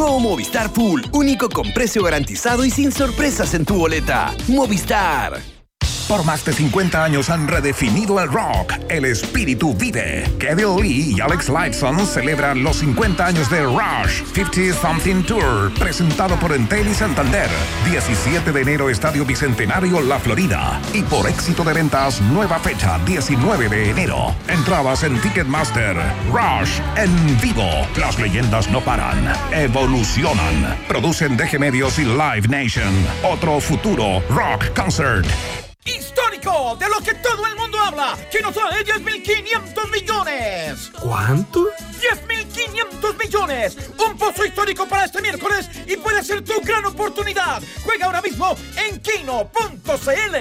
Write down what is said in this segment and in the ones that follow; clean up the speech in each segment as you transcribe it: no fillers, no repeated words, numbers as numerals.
Llegó Movistar Full, único con precio garantizado y sin sorpresas en tu boleta. Movistar. Por más de 50 años han redefinido el rock. El espíritu vive. Geddy Lee y Alex Lifeson celebran los 50 años de Rush 50 Something Tour, presentado por Entel y Santander. 17 de enero, Estadio Bicentenario, La Florida. Y por éxito de ventas, nueva fecha, 19 de enero. Entradas en Ticketmaster. Rush en vivo. Las leyendas no paran, evolucionan. Producen DG Medios y Live Nation. Otro futuro Rock Concert. ¡Histórico! ¡De lo que todo el mundo habla! ¡Que nos trae 10.500 millones! ¿Cuánto? 10.500 millones. Un pozo histórico para este miércoles y puede ser tu gran oportunidad. Juega ahora mismo en kino.cl.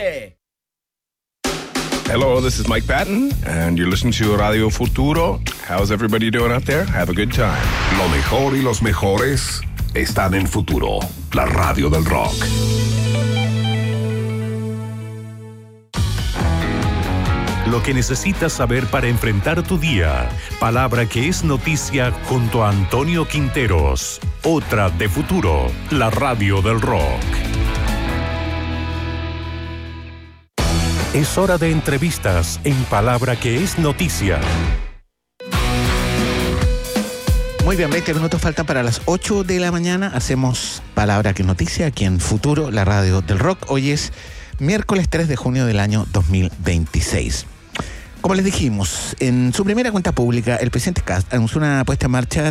Hello, this is Mike Patton, and you're listening to Radio Futuro. How's everybody doing out there? Have a good time. Lo mejor y los mejores están en Futuro, la radio del rock. Lo que necesitas saber para enfrentar tu día. Palabra que es noticia junto a Antonio Quinteros. Otra de Futuro, la radio del rock. Es hora de entrevistas en Palabra que es noticia. Muy bien, 20 minutos faltan para las 8 de la mañana. Hacemos Palabra que es noticia aquí en Futuro, la radio del rock. Hoy es miércoles 3 de junio del año 2026. Como les dijimos, en su primera cuenta pública, el presidente Kast anunció la puesta en marcha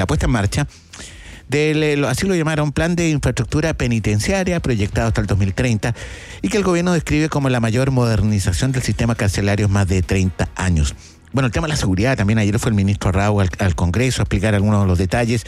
del, así lo llamaron, plan de infraestructura penitenciaria proyectado hasta el 2030 y que el gobierno describe como la mayor modernización del sistema carcelario en más de 30 años. Bueno, el tema de la seguridad también, ayer fue el ministro Raúl al Congreso a explicar algunos de los detalles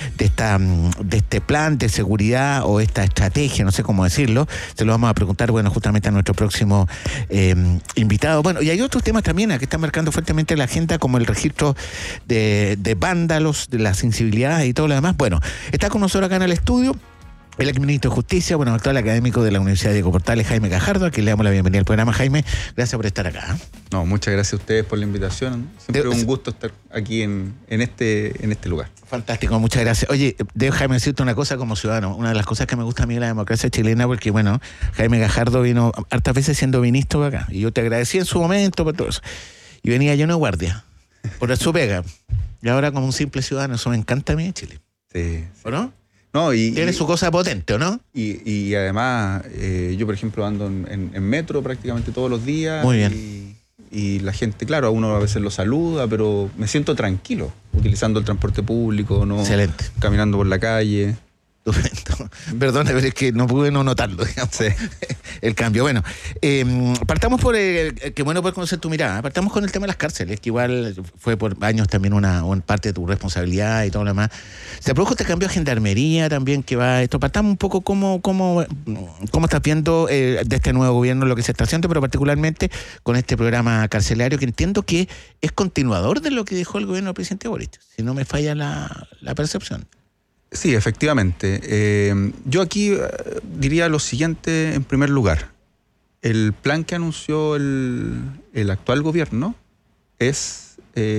de este plan de seguridad o esta estrategia, no sé cómo decirlo. Se lo vamos a preguntar, bueno, justamente a nuestro próximo invitado. Bueno, y hay otros temas también que están marcando fuertemente la agenda, como el registro de vándalos, de la sensibilidad y todo lo demás. Bueno, está con nosotros acá en el estudio el exministro de Justicia, bueno, actual académico de la Universidad Diego Portales, Jaime Gajardo, a quien le damos la bienvenida al programa. Jaime, gracias por estar acá. No, muchas gracias a ustedes por la invitación. Siempre es un gusto estar aquí en este lugar. Fantástico, muchas gracias. Oye, Jaime, decirte una cosa como ciudadano. Una de las cosas que me gusta a mí de la democracia chilena, porque, bueno, Jaime Gajardo vino hartas veces siendo ministro acá, y yo te agradecí en su momento por todo eso. Y venía lleno de guardia, por su pega. Y ahora como un simple ciudadano, eso me encanta a mí en Chile. Sí. ¿O no? No, tiene su cosa potente, ¿o no? Y además, yo por ejemplo ando en metro prácticamente todos los días. Muy bien. Y la gente, claro, a uno a veces lo saluda, pero me siento tranquilo utilizando el transporte público, ¿no? Excelente. Caminando por la calle. Perdona, pero es que no pude no notarlo, digamos, sí. El cambio. Bueno, partamos por que bueno poder conocer tu mirada. Partamos con el tema de las cárceles, que igual fue por años también una parte de tu responsabilidad y todo lo demás. Se produjo este cambio a gendarmería también, que va esto. Partamos un poco cómo estás viendo de este nuevo gobierno lo que se está haciendo, pero particularmente con este programa carcelario, que entiendo que es continuador de lo que dejó el gobierno del presidente Boric, si no me falla la percepción. Sí, efectivamente. Yo aquí diría lo siguiente en primer lugar. El plan que anunció el actual gobierno es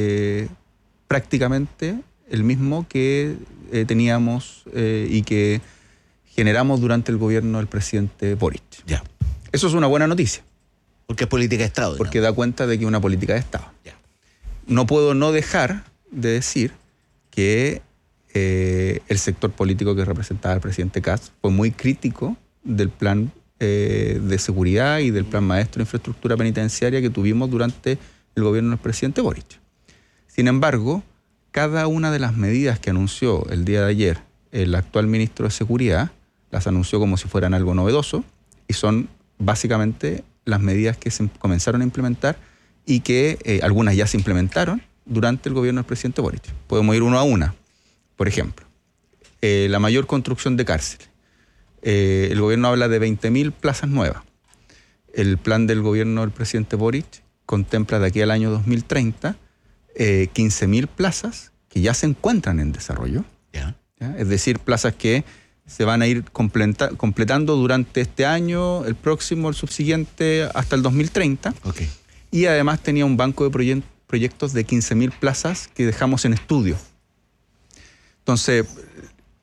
prácticamente el mismo que teníamos y que generamos durante el gobierno del presidente Boric. Ya. Eso es una buena noticia. Porque es política de Estado. Porque da cuenta de que es una política de Estado. Ya. No puedo no dejar de decir que el sector político que representaba al presidente Kast fue muy crítico del plan de seguridad y del plan maestro de infraestructura penitenciaria que tuvimos durante el gobierno del presidente Boric. Sin embargo, cada una de las medidas que anunció el día de ayer el actual ministro de Seguridad, las anunció como si fueran algo novedoso y son básicamente las medidas que se comenzaron a implementar y que algunas ya se implementaron durante el gobierno del presidente Boric. Podemos ir uno a una. Por ejemplo, la mayor construcción de cárceles. El gobierno habla de 20.000 plazas nuevas. El plan del gobierno del presidente Boric contempla de aquí al año 2030 15.000 plazas que ya se encuentran en desarrollo. ¿Ya? Es decir, plazas que se van a ir completando durante este año, el próximo, el subsiguiente, hasta el 2030. Okay. Y además tenía un banco de proyectos de 15.000 plazas que dejamos en estudio. Entonces,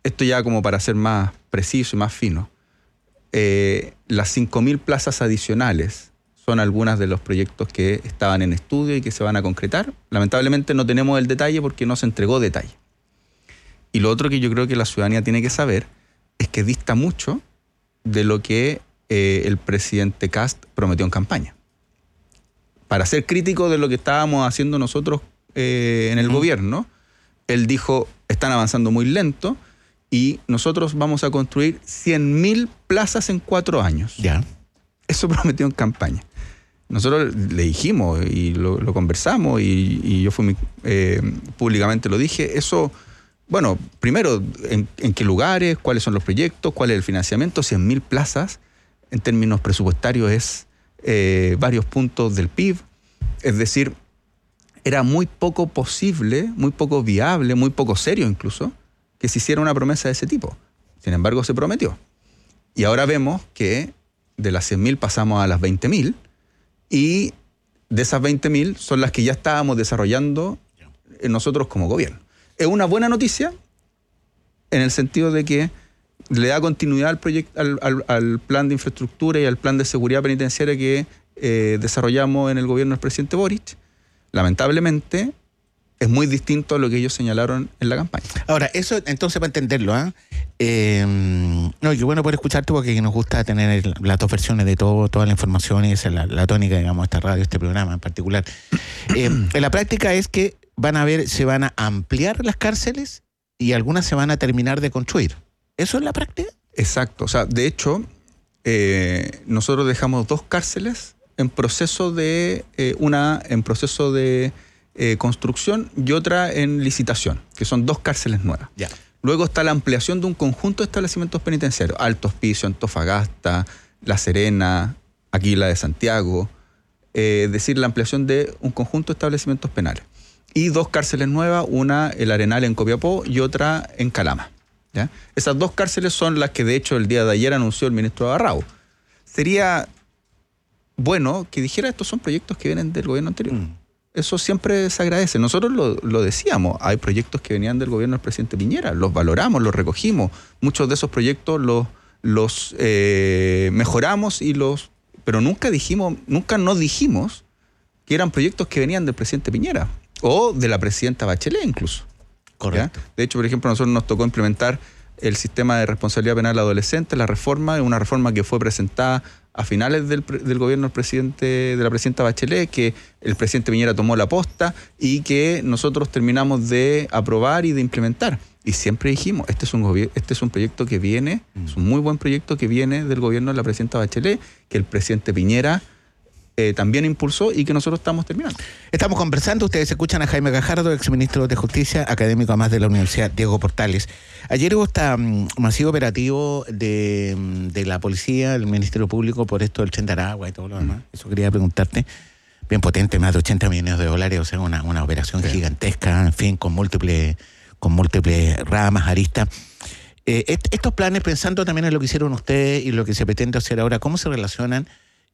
esto ya como para ser más preciso y más fino, las 5.000 plazas adicionales son algunas de los proyectos que estaban en estudio y que se van a concretar. Lamentablemente no tenemos el detalle porque no se entregó detalle. Y lo otro que yo creo que la ciudadanía tiene que saber es que dista mucho de lo que el presidente Kast prometió en campaña. Para ser crítico de lo que estábamos haciendo nosotros en el gobierno, él dijo, están avanzando muy lento y nosotros vamos a construir 100.000 plazas en 4 años. Ya. Eso prometió en campaña. Nosotros le dijimos y lo conversamos y yo públicamente lo dije. Eso, bueno, primero, ¿en qué lugares? ¿Cuáles son los proyectos? ¿Cuál es el financiamiento? 100.000 plazas en términos presupuestarios es varios puntos del PIB. Es decir, era muy poco posible, muy poco viable, muy poco serio incluso, que se hiciera una promesa de ese tipo. Sin embargo, se prometió. Y ahora vemos que de las 100.000 pasamos a las 20.000 y de esas 20.000 son las que ya estábamos desarrollando nosotros como gobierno. Es una buena noticia en el sentido de que le da continuidad al proyecto, al plan de infraestructura y al plan de seguridad penitenciaria que desarrollamos en el gobierno del presidente Boric. Lamentablemente, es muy distinto a lo que ellos señalaron en la campaña. Ahora, eso entonces para entenderlo, no, qué bueno poder escucharte porque nos gusta tener las dos versiones de toda la información y esa es la tónica, digamos, de esta radio, este programa en particular. En la práctica es que se van a ampliar las cárceles y algunas se van a terminar de construir. ¿Eso es la práctica? Exacto. O sea, de hecho, nosotros dejamos 2 cárceles en proceso de construcción y otra en licitación, que son 2 cárceles nuevas. Ya. Luego está la ampliación de un conjunto de establecimientos penitenciarios, Alto Hospicio, Antofagasta, La Serena, aquí la de Santiago, es decir, la ampliación de un conjunto de establecimientos penales. Y 2 cárceles nuevas, una el Arenal en Copiapó y otra en Calama. ¿Ya? Esas 2 cárceles son las que de hecho el día de ayer anunció el ministro Barrao. Sería bueno que dijera estos son proyectos que vienen del gobierno anterior. Eso siempre se agradece. Nosotros lo decíamos, hay proyectos que venían del gobierno del presidente Piñera, los valoramos, los recogimos. Muchos de esos proyectos los mejoramos pero nunca nos dijimos que eran proyectos que venían del presidente Piñera o de la presidenta Bachelet incluso. Correcto. ¿Ya? De hecho, por ejemplo, a nosotros nos tocó implementar el sistema de responsabilidad penal adolescente, una reforma que fue presentada a finales del gobierno de la presidenta Bachelet, que el presidente Piñera tomó la posta y que nosotros terminamos de aprobar y de implementar. Y siempre dijimos, este es un proyecto que viene, es un muy buen proyecto que viene del gobierno de la presidenta Bachelet, que el presidente Piñera también impulsó y que nosotros estamos terminando. Estamos conversando, ustedes escuchan a Jaime Gajardo, exministro de Justicia, académico además de la Universidad Diego Portales. Ayer hubo este masivo operativo de la policía, el Ministerio Público por esto del Tren de Aragua y todo lo demás. Eso quería preguntarte. Bien potente, más de $80 millones, o sea, una operación gigantesca, en fin, con múltiples ramas, aristas. Estos planes, pensando también en lo que hicieron ustedes y lo que se pretende hacer ahora, ¿cómo se relacionan?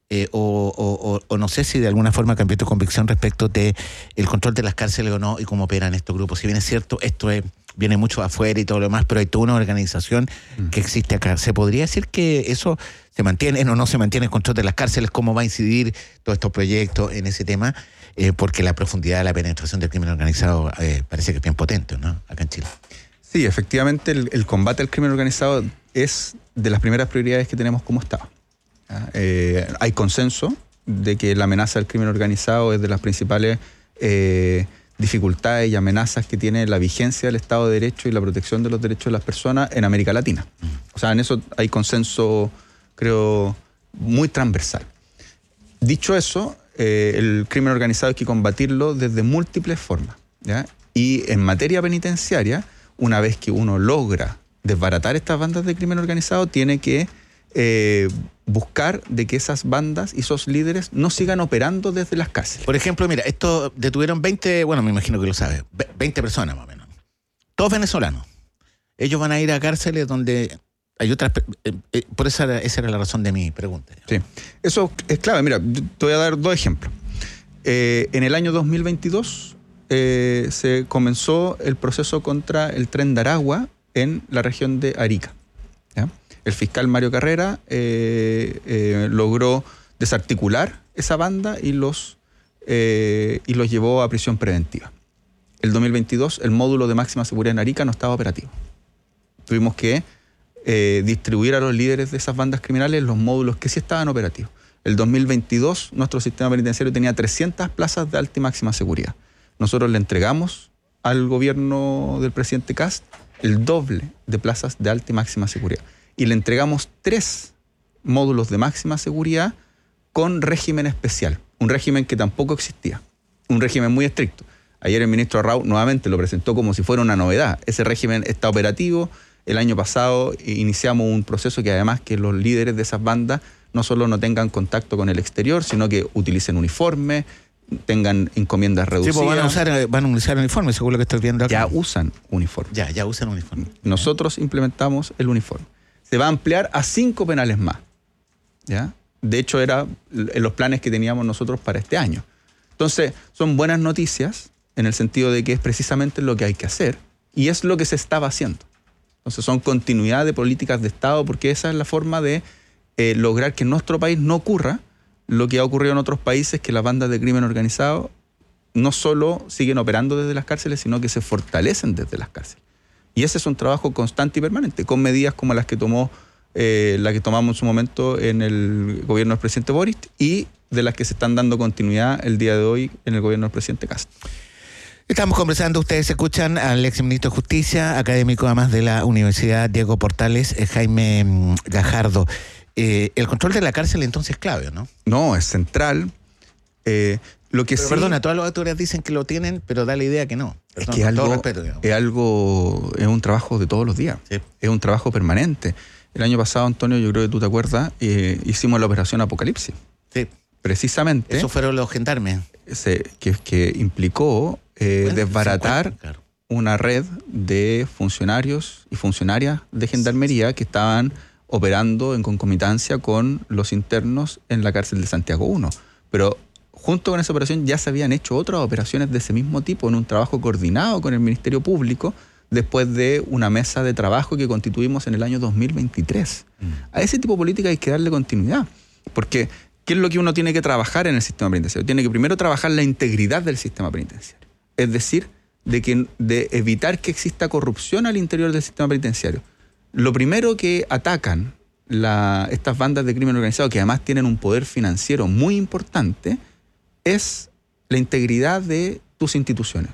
O no sé si de alguna forma cambió tu convicción respecto de el control de las cárceles o no y cómo operan estos grupos. Si bien es cierto, viene mucho afuera y todo lo demás, pero hay toda una organización que existe acá. ¿Se podría decir que eso se mantiene o no se mantiene el control de las cárceles? ¿Cómo va a incidir todos estos proyectos en ese tema? Porque la profundidad de la penetración del crimen organizado parece que es bien potente, ¿no? Acá en Chile. Sí, efectivamente el combate al crimen organizado es de las primeras prioridades que tenemos como Estado. Hay consenso de que la amenaza del crimen organizado es de las principales dificultades y amenazas que tiene la vigencia del Estado de Derecho y la protección de los derechos de las personas en América Latina. O sea, en eso hay consenso, creo, muy transversal. Dicho eso, el crimen organizado hay que combatirlo desde múltiples formas, ¿ya? Y en materia penitenciaria, una vez que uno logra desbaratar estas bandas de crimen organizado, tiene que buscar de que esas bandas y esos líderes no sigan operando desde las cárceles. Por ejemplo, mira, esto detuvieron 20, bueno, me imagino que lo sabes, 20 personas más o menos. Todos venezolanos. Ellos van a ir a cárceles donde hay otras... por esa era la razón de mi pregunta. Sí, eso es clave. Mira, te voy a dar 2 ejemplos. En el año 2022 se comenzó el proceso contra el Tren de Aragua en la región de Arica. ¿Ya? El fiscal Mario Carrera logró desarticular esa banda y los llevó a prisión preventiva. El 2022 el módulo de máxima seguridad en Arica no estaba operativo. Tuvimos que distribuir a los líderes de esas bandas criminales los módulos que sí estaban operativos. El 2022 nuestro sistema penitenciario tenía 300 plazas de alta y máxima seguridad. Nosotros le entregamos al gobierno del presidente Kast el doble de plazas de alta y máxima seguridad. Y le entregamos 3 módulos de máxima seguridad con régimen especial, un régimen que tampoco existía, un régimen muy estricto. Ayer el ministro Arrau nuevamente lo presentó como si fuera una novedad. Ese régimen está operativo. El año pasado iniciamos un proceso que además que los líderes de esas bandas no solo no tengan contacto con el exterior, sino que utilicen uniforme, tengan encomiendas reducidas. Sí, pues van a usar uniforme, según lo que estoy viendo acá. Ya usan uniforme. Ya usan uniforme. Nosotros implementamos el uniforme. Se va a ampliar a 5 penales más. ¿Ya? De hecho, era en los planes que teníamos nosotros para este año. Entonces, son buenas noticias en el sentido de que es precisamente lo que hay que hacer y es lo que se estaba haciendo. Entonces, son continuidad de políticas de Estado porque esa es la forma de lograr que en nuestro país no ocurra lo que ha ocurrido en otros países, que las bandas de crimen organizado no solo siguen operando desde las cárceles, sino que se fortalecen desde las cárceles. Y ese es un trabajo constante y permanente, con medidas como las que tomamos en su momento en el gobierno del presidente Boric y de las que se están dando continuidad el día de hoy en el gobierno del presidente Kast. Estamos conversando, ustedes escuchan al exministro de Justicia, académico además de la Universidad Diego Portales, Jaime Gajardo. El control de la cárcel entonces es clave, ¿no? No, es central. Lo que pero sí, perdona, todas las autoridades dicen que lo tienen, pero da la idea que no. Es que es un trabajo de todos los días. Sí. Es un trabajo permanente. El año pasado, Antonio, yo creo que tú te acuerdas, hicimos la operación Apocalipsis. Sí. Precisamente. Eso fueron los gendarmes. Que implicó desbaratar una red de funcionarios y funcionarias de gendarmería que estaban operando en concomitancia con los internos en la cárcel de Santiago I. Pero junto con esa operación ya se habían hecho otras operaciones de ese mismo tipo en un trabajo coordinado con el Ministerio Público después de una mesa de trabajo que constituimos en el año 2023. A ese tipo de política hay que darle continuidad, porque ¿qué es lo que uno tiene que trabajar en el sistema penitenciario? Tiene que primero trabajar la integridad del sistema penitenciario, es decir, de evitar que exista corrupción al interior del sistema penitenciario. Lo primero que atacan estas bandas de crimen organizado, que además tienen un poder financiero muy importante, es la integridad de tus instituciones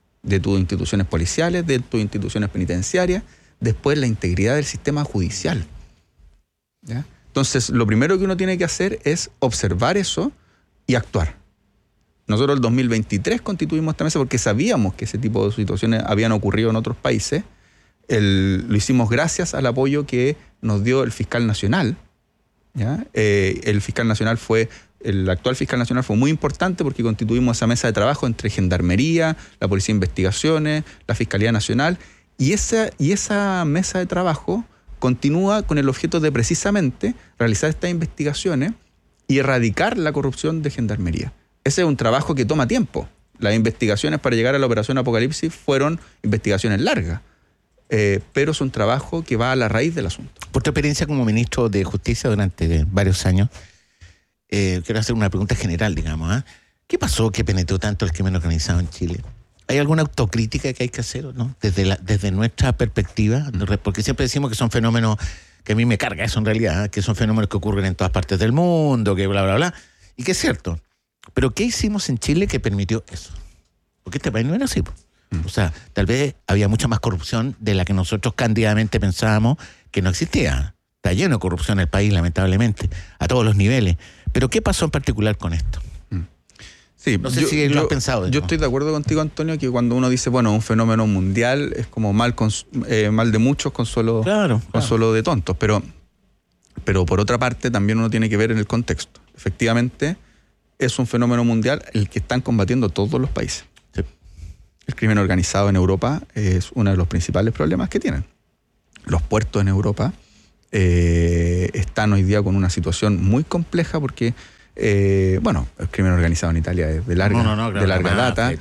policiales, de tus instituciones penitenciarias, después la integridad del sistema judicial. ¿Ya? Entonces, lo primero que uno tiene que hacer es observar eso y actuar. Nosotros el 2023 constituimos esta mesa porque sabíamos que ese tipo de situaciones habían ocurrido en otros países. Lo hicimos gracias al apoyo que nos dio el fiscal nacional. ¿Ya? El actual fiscal nacional fue muy importante porque constituimos esa mesa de trabajo entre Gendarmería, la Policía de Investigaciones, la Fiscalía Nacional, y esa mesa de trabajo continúa con el objeto de precisamente realizar estas investigaciones y erradicar la corrupción de Gendarmería. Ese es un trabajo que toma tiempo. Las investigaciones para llegar a la operación Apocalipsis fueron investigaciones largas, pero es un trabajo que va a la raíz del asunto. Por tu experiencia como ministro de Justicia durante varios años, quiero hacer una pregunta general, digamos. ¿Qué pasó que penetró tanto el crimen organizado en Chile? ¿Hay alguna autocrítica que hay que hacer, ¿no? Desde nuestra perspectiva, porque siempre decimos que son fenómenos, que a mí me carga eso en realidad, que son fenómenos que ocurren en todas partes del mundo, que bla, bla, bla, y que es cierto. Pero ¿qué hicimos en Chile que permitió eso? Porque este país no era así. O sea, tal vez había mucha más corrupción de la que nosotros cándidamente pensábamos que no existía. Está lleno de corrupción el país, lamentablemente, a todos los niveles. Pero ¿qué pasó en particular con esto? Sí, no sé si lo has pensado. Yo estoy de acuerdo contigo, Antonio, que cuando uno dice, bueno, un fenómeno mundial es como mal de muchos, consuelo de tontos. Pero por otra parte, también uno tiene que ver en el contexto. Efectivamente, es un fenómeno mundial el que están combatiendo todos los países. Sí. El crimen organizado en Europa es uno de los principales problemas que tienen. Los puertos en Europa están hoy día con una situación muy compleja porque bueno, el crimen organizado en Italia es de larga data.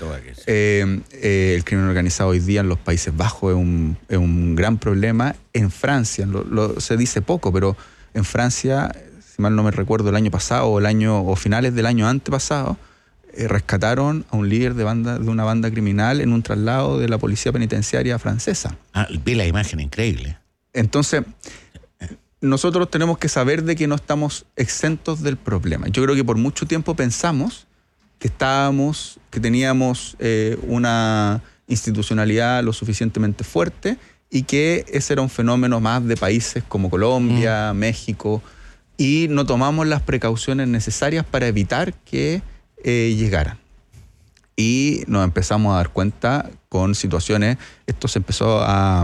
El crimen organizado hoy día en los Países Bajos es un gran problema. En Francia, se dice poco, pero en Francia, si mal no me recuerdo, el año pasado o finales del año antepasado, rescataron a un líder de una banda criminal en un traslado de la policía penitenciaria francesa. Vi la imagen, increíble. Entonces, nosotros tenemos que saber de que no estamos exentos del problema. Yo creo que por mucho tiempo pensamos que teníamos una institucionalidad lo suficientemente fuerte y que ese era un fenómeno más de países como Colombia, México, y no tomamos las precauciones necesarias para evitar que llegaran. Y nos empezamos a dar cuenta con situaciones, esto se empezó a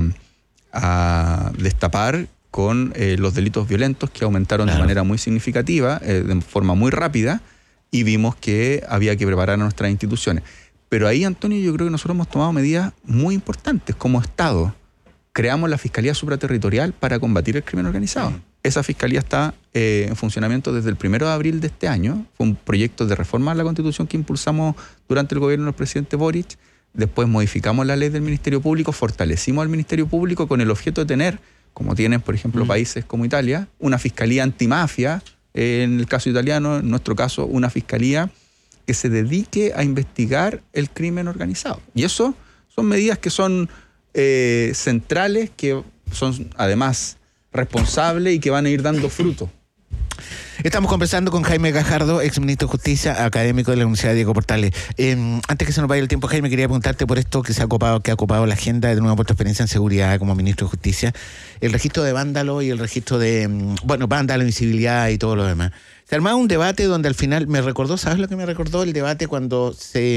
destapar con los delitos violentos que aumentaron de manera muy significativa, de forma muy rápida, y vimos que había que preparar a nuestras instituciones. Pero ahí, Antonio, yo creo que nosotros hemos tomado medidas muy importantes como Estado. Creamos la Fiscalía Supraterritorial para combatir el crimen organizado. Esa fiscalía está en funcionamiento desde el 1 de abril de este año. Fue un proyecto de reforma a la Constitución que impulsamos durante el gobierno del presidente Boric. Después modificamos la ley del Ministerio Público, fortalecimos al Ministerio Público con el objeto de tener, como tienen, por ejemplo, países como Italia, una fiscalía antimafia, en el caso italiano, en nuestro caso, una fiscalía que se dedique a investigar el crimen organizado. Y eso son medidas que son centrales, que son además responsables y que van a ir dando fruto. Estamos conversando con Jaime Gajardo, exministro de Justicia, académico de la Universidad Diego Portales. Antes que se nos vaya el tiempo, Jaime, quería preguntarte por esto que ha ocupado la agenda de nuevo por tu experiencia en seguridad como ministro de Justicia, el registro de vándalo y el registro de, vándalo, invisibilidad y todo lo demás. Se armaba un debate donde al final me recordó, ¿sabes lo que me recordó? El debate cuando se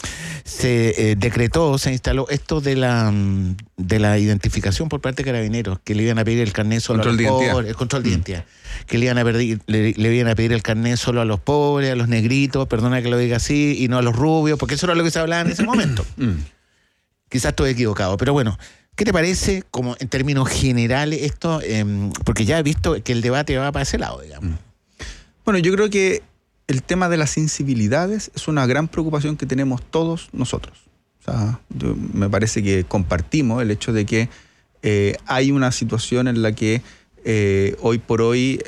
decretó, se instaló esto de la identificación por parte de Carabineros, que le iban a pedir el carnet solo a los pobres, el control de identidad, que le iban a pedir el carnet solo a los pobres, a los negritos, perdona que lo diga así, y no a los rubios, porque eso era lo que se hablaba en ese momento. Quizás estoy equivocado, pero bueno, ¿qué te parece como en términos generales esto? Porque ya he visto que el debate va para ese lado, digamos. Bueno, yo creo que el tema de las sensibilidades es una gran preocupación que tenemos todos nosotros. O sea, me parece que compartimos el hecho de que hay una situación en la que hoy por hoy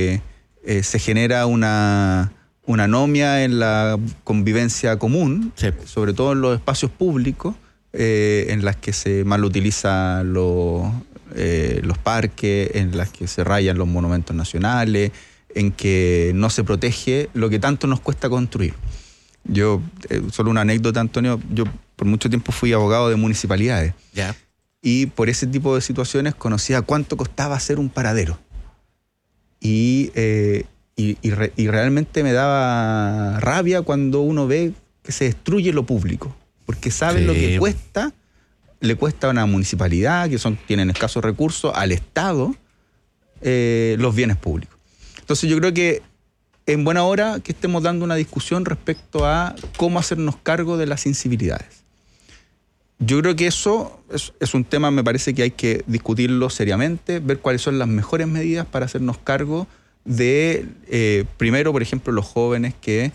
se genera una anomia en la convivencia común, sí, sobre todo en los espacios públicos, en las que se mal utilizan los parques, en las que se rayan los monumentos nacionales, en que no se protege lo que tanto nos cuesta construir. Yo, solo una anécdota, Antonio, yo por mucho tiempo fui abogado de municipalidades. Ya. Y por ese tipo de situaciones conocía cuánto costaba hacer un paradero. Y realmente me daba rabia cuando uno ve que se destruye lo público, porque saben lo que cuesta, le cuesta a una municipalidad, que tienen escasos recursos, al Estado, los bienes públicos. Entonces yo creo que en buena hora que estemos dando una discusión respecto a cómo hacernos cargo de las sensibilidades. Yo creo que eso es un tema, me parece que hay que discutirlo seriamente, ver cuáles son las mejores medidas para hacernos cargo de, primero, por ejemplo, los jóvenes que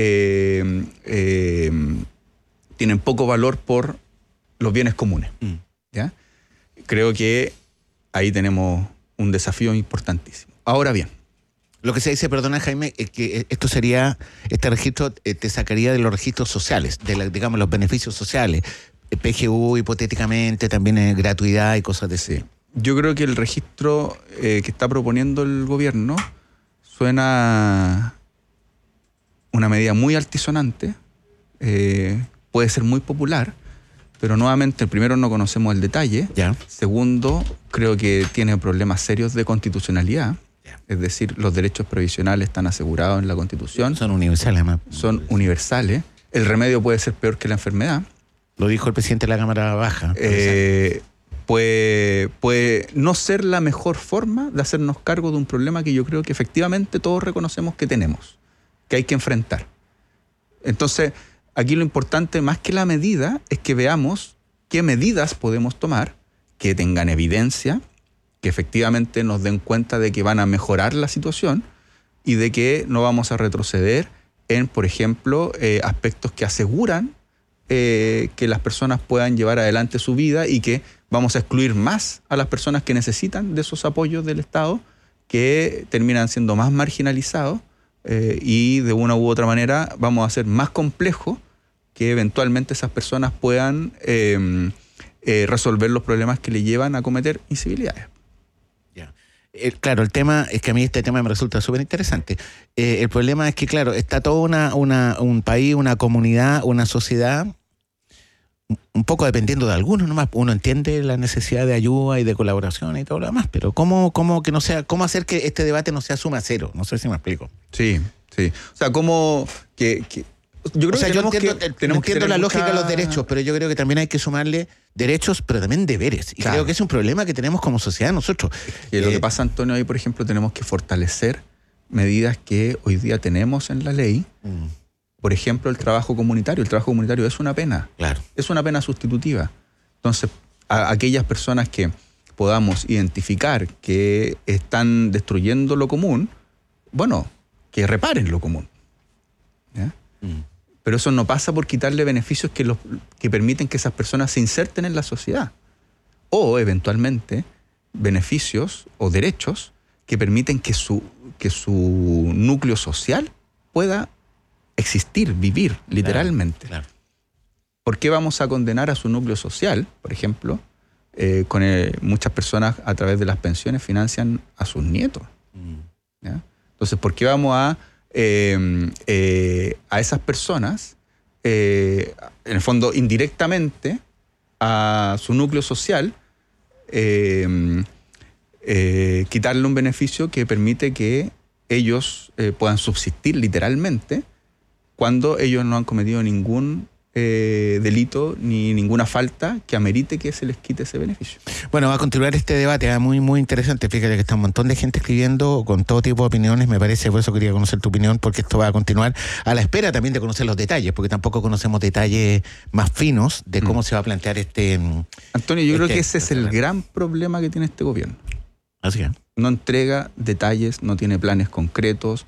tienen poco valor por los bienes comunes. ¿Ya? Creo que ahí tenemos un desafío importantísimo. Ahora bien, lo que se dice, perdona Jaime, es que este registro te sacaría de los registros sociales, digamos, los beneficios sociales, PGU hipotéticamente, también gratuidad y cosas de ese. Yo creo que el registro que está proponiendo el gobierno suena una medida muy altisonante, puede ser muy popular, pero nuevamente, primero, no conocemos el detalle. Ya. Segundo, creo que tiene problemas serios de constitucionalidad. Es decir, los derechos previsionales están asegurados en la Constitución. Son universales, además. Son universales. El remedio puede ser peor que la enfermedad. Lo dijo el presidente de la Cámara Baja. Puede no ser la mejor forma de hacernos cargo de un problema que yo creo que efectivamente todos reconocemos que tenemos, que hay que enfrentar. Entonces, aquí lo importante, más que la medida, es que veamos qué medidas podemos tomar que tengan evidencia, que efectivamente nos den cuenta de que van a mejorar la situación, y de que no vamos a retroceder en, por ejemplo, aspectos que aseguran que las personas puedan llevar adelante su vida y que vamos a excluir más a las personas que necesitan de esos apoyos del Estado, que terminan siendo más marginalizados y de una u otra manera vamos a hacer más complejo que eventualmente esas personas puedan resolver los problemas que le llevan a cometer incivilidades. Claro, el tema es que a mí este tema me resulta súper interesante. El problema es que, claro, está todo un país, una comunidad, una sociedad, un poco dependiendo de algunos nomás. Uno entiende la necesidad de ayuda y de colaboración y todo lo demás, pero ¿cómo hacer que este debate no sea suma cero? No sé si me explico. Sí. O sea, ¿cómo que yo creo que entiendo la lógica de los derechos, pero yo creo que también hay que sumarle derechos, pero también deberes. Y creo que es un problema que tenemos como sociedad nosotros. Y lo que pasa, Antonio, ahí, por ejemplo, tenemos que fortalecer medidas que hoy día tenemos en la ley. Por ejemplo, el trabajo comunitario. El trabajo comunitario es una pena. Claro. Es una pena sustitutiva. Entonces, a aquellas personas que podamos identificar que están destruyendo lo común, bueno, que reparen lo común. ¿Ya? Pero eso no pasa por quitarle beneficios que permiten que esas personas se inserten en la sociedad. O, eventualmente, beneficios o derechos que permiten que su núcleo social pueda existir, vivir, literalmente. Claro. ¿Por qué vamos a condenar a su núcleo social, por ejemplo? Muchas personas a través de las pensiones financian a sus nietos. ¿Ya? Entonces, ¿por qué vamos a esas personas, en el fondo indirectamente, a su núcleo social, quitarle un beneficio que permite que ellos puedan subsistir literalmente cuando ellos no han cometido ningún delito ni ninguna falta que amerite que se les quite ese beneficio? Bueno, va a continuar este debate, muy, muy interesante. Fíjate que está un montón de gente escribiendo con todo tipo de opiniones, me parece, por eso quería conocer tu opinión, porque esto va a continuar a la espera también de conocer los detalles, porque tampoco conocemos detalles más finos de cómo se va a plantear este... Antonio, yo creo que ese es el gran problema que tiene este gobierno. Así es. No entrega detalles, no tiene planes concretos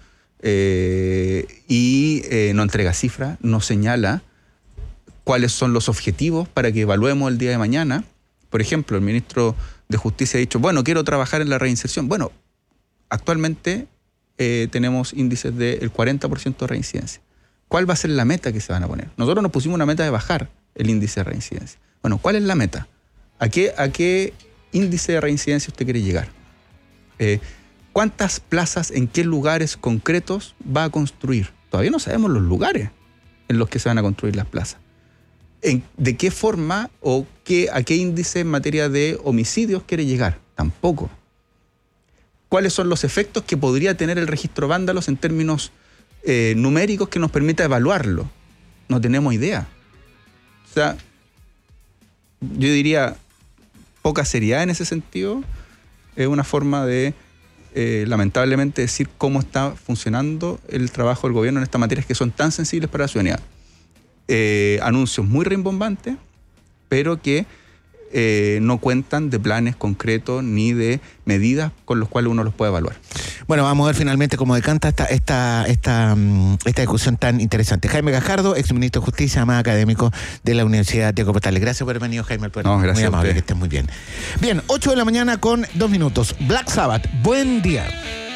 y no entrega cifras, no señala cuáles son los objetivos para que evaluemos el día de mañana. Por ejemplo, el ministro de Justicia ha dicho, bueno, quiero trabajar en la reinserción. Bueno, actualmente tenemos índices del 40% de reincidencia. ¿Cuál va a ser la meta que se van a poner? Nosotros nos pusimos una meta de bajar el índice de reincidencia. Bueno, ¿cuál es la meta? ¿A qué índice de reincidencia usted quiere llegar? ¿Cuántas plazas, en qué lugares concretos va a construir? Todavía no sabemos los lugares en los que se van a construir las plazas. ¿De qué forma o a qué índice en materia de homicidios quiere llegar? Tampoco. ¿Cuáles son los efectos que podría tener el registro vándalos en términos numéricos que nos permita evaluarlo? No tenemos idea. O sea, yo diría poca seriedad en ese sentido. Es una forma de, lamentablemente, decir cómo está funcionando el trabajo del gobierno en estas materias que son tan sensibles para la ciudadanía. Anuncios muy rimbombantes, pero que no cuentan de planes concretos ni de medidas con los cuales uno los puede evaluar. Bueno, vamos a ver finalmente cómo decanta esta discusión tan interesante. Jaime Gajardo, exministro de Justicia, más académico de la Universidad Diego Portales. Gracias por haber venido, Jaime. No, gracias. Muy amable, que estés muy bien. Bien, 8 de la mañana con 2 minutos. Black Sabbath, buen día.